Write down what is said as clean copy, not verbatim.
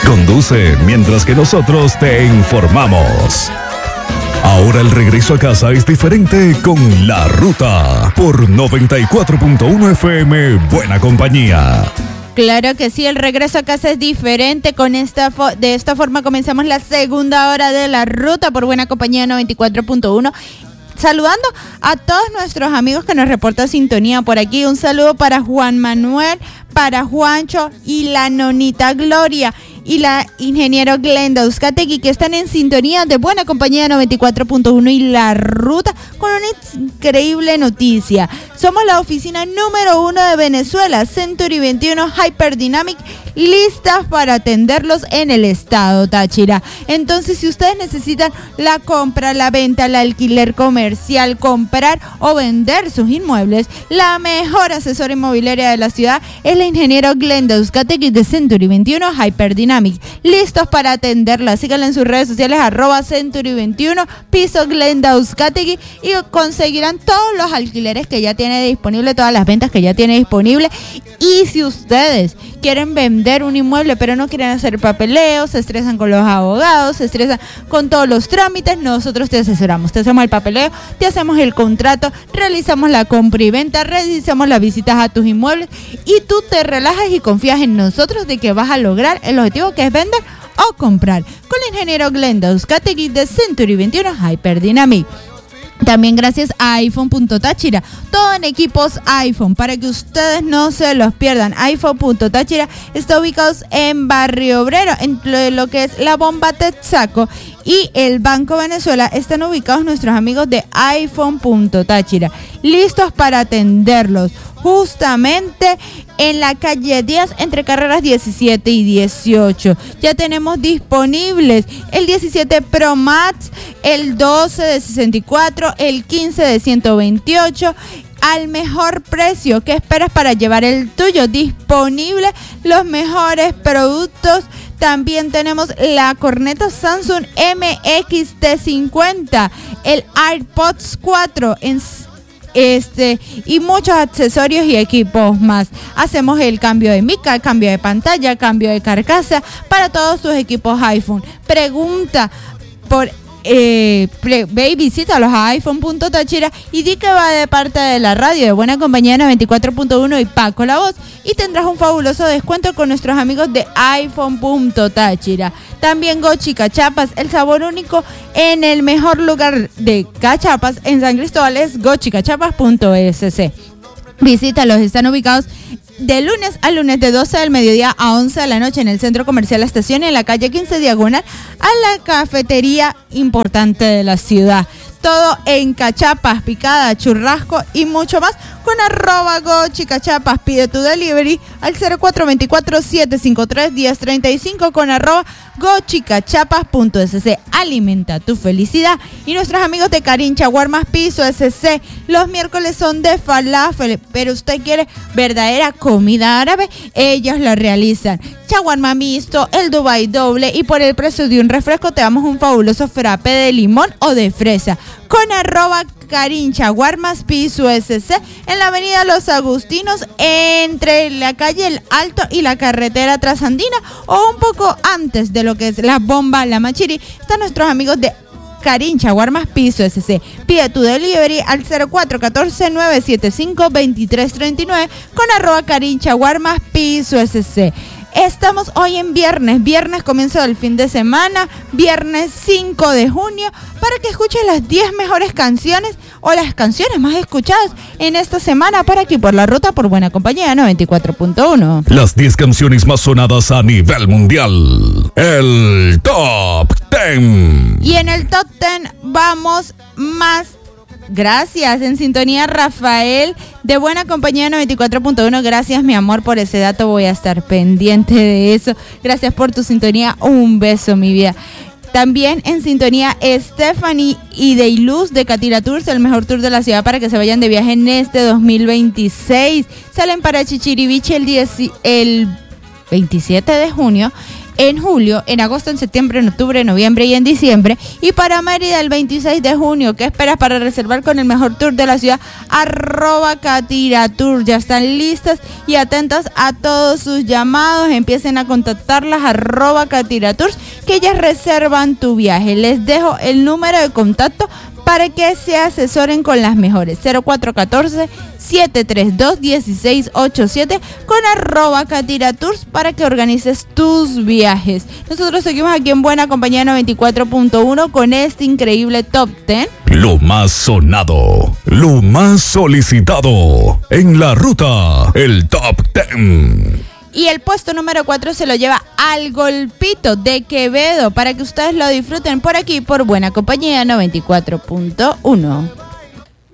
Conduce mientras que nosotros te informamos. Ahora el regreso a casa es diferente con La Ruta por 94.1 FM Buena Compañía. Claro que sí, el regreso a casa es diferente. De esta forma comenzamos la segunda hora de La Ruta por Buena Compañía 94.1. Saludando a todos nuestros amigos que nos reportan sintonía por aquí. Un saludo para Juan Manuel, para Juancho y la nonita Gloria y la ingeniero Glenda Uzcategui, que están en sintonía de Buena Compañía 94.1 y La Ruta con una increíble noticia. Somos la oficina número 1 de Venezuela, Century 21 Hyperdynamic, listas para atenderlos en el estado Táchira. Entonces, si ustedes necesitan la compra, la venta, el alquiler comercial, comprar o vender sus inmuebles, la mejor asesora inmobiliaria de la ciudad es la ingeniero Glenda Uzcategui de Century 21 Hyperdynamic. Listos para atenderla. Síganla en sus redes sociales @Century21 piso Glenda Uzcategui y conseguirán todos los alquileres que ya tiene disponible, todas las ventas que ya tiene disponible. Y si ustedes quieren vender un inmueble pero no quieren hacer papeleo, se estresan con los abogados, se estresan con todos los trámites, nosotros te asesoramos, te hacemos el papeleo, te hacemos el contrato, realizamos la compra y venta, realizamos las visitas a tus inmuebles y tú te relajas y confías en nosotros de que vas a lograr el objetivo que es vender o comprar con el ingeniero Glenda Uzcategui de Century 21 Hyperdynamic. También gracias a iPhone.Táchira, todo en equipos iPhone, para que ustedes no se los pierdan. iPhone.Táchira está ubicado en Barrio Obrero, entre lo que es la Bomba Texaco y el Banco Venezuela. Están ubicados nuestros amigos de iPhone.Táchira, listos para atenderlos justamente en la calle 10 entre carreras 17 y 18. Ya tenemos disponibles el 17 Pro Max, el 12 de 64, el 15 de 128 al mejor precio. ¿Qué esperas para llevar el tuyo? Disponible los mejores productos. También tenemos la corneta Samsung MX-T50, el AirPods 4 y muchos accesorios y equipos más. Hacemos el cambio de mica, cambio de pantalla, cambio de carcasa para todos tus equipos iPhone. Pregunta por ve y visítalos a iPhone.Táchira y di que va de parte de la radio de Buena Compañía 94.1 y Paco la Voz, y tendrás un fabuloso descuento con nuestros amigos de iPhone.Táchira. También Gochi Cachapas, el sabor único en el mejor lugar de cachapas en San Cristóbal es gochicachapas.sc. Visítalos, están ubicados de lunes a lunes de 12 del mediodía a 11 de la noche en el Centro Comercial La Estación, en la calle 15 diagonal a la cafetería importante de la ciudad. Todo en cachapas, picada, churrasco y mucho más con @gochicachapas. Pide tu delivery al 0424-753-1035 con @gochicachapas.sc. Alimenta tu felicidad. Y nuestros amigos de Karin Shawarmas Piso SC, los miércoles son de falafel, pero usted quiere verdadera comida árabe, ellos la realizan. Shawarma mixto, el Dubai doble, y por el precio de un refresco te damos un fabuloso frappé de limón o de fresa con Karin Shawarmas Piso SC en la avenida Los Agustinos, entre la calle El Alto y la carretera Trasandina, o un poco antes de lo que es la Bomba La Machiri. Están nuestros amigos de Karin Shawarmas Piso SC. Pide tu delivery al 0414-975-2339 con @Karin Shawarmas Piso SC. Estamos hoy en viernes comienzo del fin de semana, viernes 5 de junio, para que escuches las 10 mejores canciones o las canciones más escuchadas en esta semana por aquí por La Ruta por Buena Compañía 94.1. Las 10 canciones más sonadas a nivel mundial. El Top 10. Y en el Top 10 vamos más. Gracias, en sintonía Rafael de Buena Compañía 94.1. Gracias, mi amor, por ese dato. Voy a estar pendiente de eso. Gracias por tu sintonía. Un beso, mi vida. También en sintonía Stephanie y Deiluz de Catira Tours, el mejor tour de la ciudad para que se vayan de viaje en este 2026. Salen para Chichiriviche el 27 de junio. en julio, en agosto, en septiembre, en octubre, en noviembre y en diciembre. Y para Mérida el 26 de junio. ¿Qué esperas para reservar con el mejor tour de la ciudad? @Catira-Tour. Ya están listas y atentas a todos sus llamados. Empiecen a contactarlas @Catira-Tours, que ellas reservan tu viaje. Les dejo el número de contacto para que se asesoren con las mejores. 0414-732-1687 con @Catira-Tours para que organices tus viajes. Nosotros seguimos aquí en Buena Compañía 94.1 con este increíble Top 10. Lo más sonado, lo más solicitado en la ruta, el Top 10. Y el puesto número 4 se lo lleva Al Golpito de Quevedo, para que ustedes lo disfruten por aquí, por Buena Compañía 94.1.